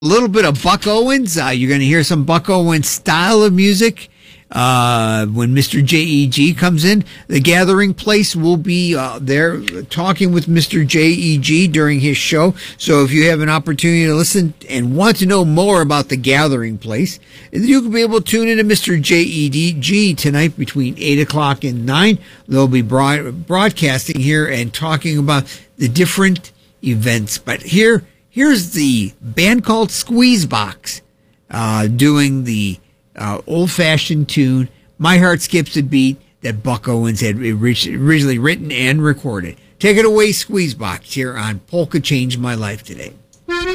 A little bit of Buck Owens. You're going to hear some Buck Owens style of music when Mr. JEG comes in. The Gathering Place will be there talking with Mr. JEG during his show. So if you have an opportunity to listen and want to know more about The Gathering Place, you can be able to tune into Mr. JEG tonight between 8 o'clock and 9. They'll be broadcasting here and talking about the different events. But here's the band called Squeezebox doing the old-fashioned tune, My Heart Skips a Beat, that Buck Owens had originally written and recorded. Take it away, Squeezebox, here on Polka Changed My Life Today.